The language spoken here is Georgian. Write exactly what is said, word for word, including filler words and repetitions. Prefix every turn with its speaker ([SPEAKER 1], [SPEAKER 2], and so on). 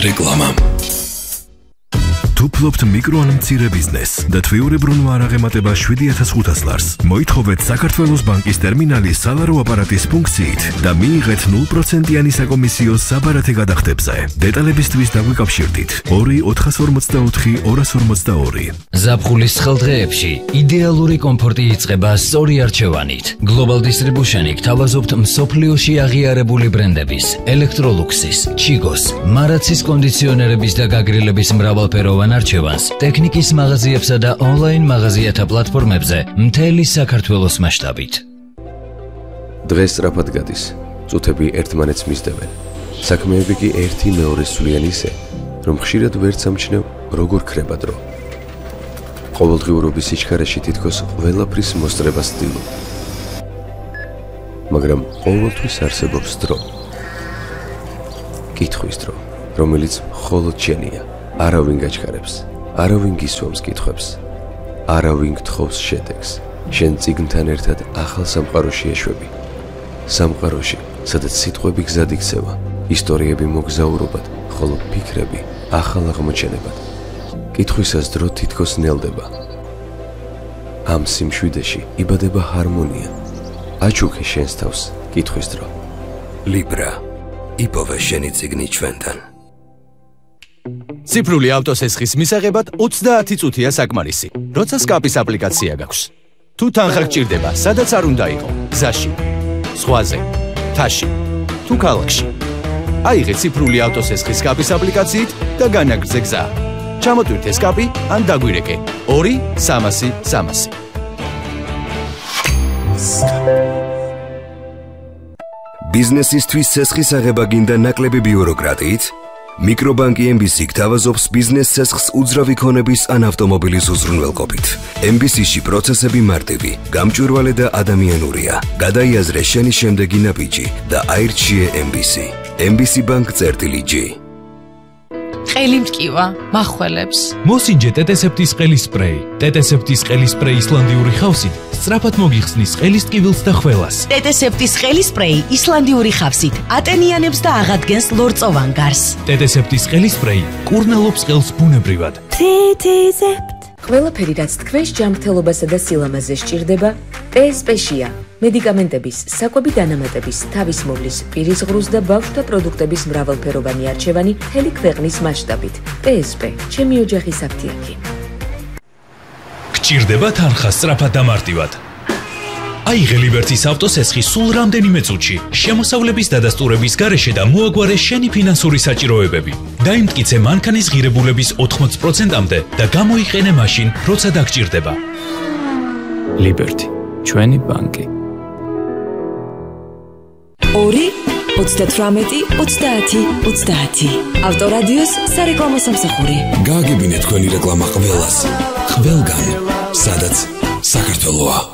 [SPEAKER 1] რეკლამა.
[SPEAKER 2] თუ ფლობთ მიკრო ან მცირე ბიზნესს და თვიურებრუნვა არ აღემატება შვიდი ათას ხუთას ლარს, მოითხოვეთ საქართველოს ბანკის ტერმინალის სალარო აპარატის ფუნქციით და მიიღეთ ნულ პროცენტიანი საკომისიო საბარათე გადახდებზე. დეტალებისთვის დაგვიკავშირდით ორი ოთხას ორმოცდაოთხი ორას ორმოცდაორი.
[SPEAKER 3] ზაფხულის ცხელდღეებში იდეალური კომფორტი იწყება სწორი არჩევანით. Global Distribution-ი გთავაზობთ მსოფლიოში აღიარებული ბრენდების, ელექტროლუქსის, ჩიგოს, მარაცის კონდიციონერების და გაგრილების მრავალფეროვან არჩევანს ტექნიკის მაღაზიებსა და ონლაინ მაღაზიათა პლატფორმებზე მთელი საქართველოს მასშტაბით.
[SPEAKER 4] დღეს სწრაფად გადის, წუთები ერთმანეთს მისდევენ. საქმეები კი ერთი მეორეს სვლიან ისე, რომ ხშირად ვერ სამჩნევ, როგორ ქრება დრო. ყოველდღიურობის სიჩქარეში თითქოს ყველაფრის მოსწრებას ვცდილობ. მაგრამ ყოველთვის არსებობს დრო. კითხვის დრო, რომელიც მხოლოდ შენია. არავინ გაჩქარებს, არავინ გისვამს კითხვებს, არავინ გთხოვს შედეგს. შენ წიგნთან ერთად ახალ სამყაროში ეშვები. სამყაროში, სადაც სიტყვები გზად იქცევა, ისტორიები მოგზაურობად, ხოლო ფიქრები ახალ აღმოჩენებად. კითხვისას დრო თითქოს ნელდება. ამ სიმშვიდეში იბადება ჰარმონია. აჩუქე შენს თავს კითხვის დრო.
[SPEAKER 1] Libra. იპოვე შენი წიგნი ჩვენთან.
[SPEAKER 5] ციფრული ავტოსესხის მისაღებად ოცდაათი წუთია საკმარისი, როცა სკაპის აპლიკაცია გაქვს. თუ თანხა გჭირდება, სადაც არ უნდა იყო, გზაში, ზღვაზე, მთაში, თუ ქალაქში. აიღე ციფრული ავტოსესხის სკაპის აპლიკაციით და განაგრძე გზა. ჩამოტვირთე სკაპი ან დაგვირეკე ორი სამასი სამასი.
[SPEAKER 1] ბიზნესისთვის სესხის აღება გინდა ნაკლები ბიუროკრატიით? მიკრობანკი ემ ბი სი გთავაზობს ბიზნეს სესხს უძრავი ქონების ან ავტომობილის უზრუნველყოფით. ემ ბი სი-ში პროცესები მარტივი, გამჭვირვალე და ადამიანურია. გადაიაზრე შენი შემდეგი ნაბიჯი და აირჩიე ემ ბი სი. ემ ბი სი ბანკ წერტილი ჯი.
[SPEAKER 6] ყელი მტკივა, მახველებს.
[SPEAKER 7] მოსინჯე ტეტესეპტის ყელის სპრეი. ტეტესეპტის ყელის სპრეი ისლანდიური ხავსით სწრაფად მოგიხსნის ყელის ტკივილს და ხველას.
[SPEAKER 8] ტეტესეპტის ყელის სპრეი ისლანდიური ხავსით ატენიანებს და აღადგენს ლორწოვან გარს.
[SPEAKER 7] ტეტესეპტის ყელის სპრეი კურნალობს ყელს ბუნებრივად.
[SPEAKER 8] ტეტესეპტ. ყველაფერი, რაც თქვენს ჯანმრთელობასა და სილამაზეს სჭირდება, ტე ეს პე-შია. მედიკამენტების, საკვები დანამატების, თავის მოვლის, პირის ღრუს და ბავშვთა პროდუქტების მრავალფეროვანი არჩევანი მთელი ქვეყნის მასშტაბით. ტე ეს პე, ჩემი ოჯახის აფთიაქი.
[SPEAKER 7] გჭირდება თანხა სწრაფად და მარტივად. აიღე ლიბერტის ავტოსესხი სულ რამდენიმე წუთში, შემოსავლების დადასტურების გარეშე და მოაგვარე შენი ფინანსური საჭიროებები. დაიმტკიცე მანქანის ღირებულების ოთხმოცი პროცენტამდე და გამოიყენე მაშინ, როცა დაგჭირდება. ლიბერტი, ჩვენი ბანკი.
[SPEAKER 8] ორი ოცდათვრამეტი ოცდაათი ოცდაათი. ავტორადიოს სარეკლამო სამსახური.
[SPEAKER 1] გააგებინე თქვენი რეკლამა ყველას, ყველგან, სადაც საქართველოა.